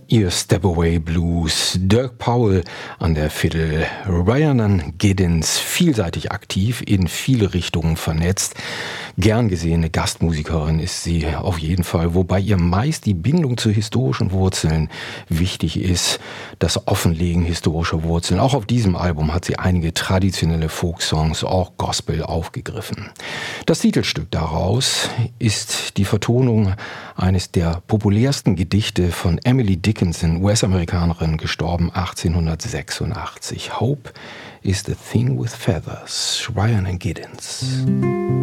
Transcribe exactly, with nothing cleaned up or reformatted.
Ihr Step-Away Blues, Dirk Powell an der Fiddle, Rhiannon Giddens, vielseitig aktiv, in viele Richtungen vernetzt. Gern gesehene Gastmusikerin ist sie auf jeden Fall, wobei ihr meist die Bindung zu historischen Wurzeln wichtig ist, das Offenlegen historischer Wurzeln. Auch auf diesem Album hat sie einige traditionelle Folksongs, auch Gospel, aufgegriffen. Das Titelstück daraus ist die Vertonung eines der populärsten Gedichte von Emily Dickinson, U S-Amerikanerin, gestorben achtzehnhundertsechsundachtzig. Hope is the thing with feathers, Rhiannon Giddens.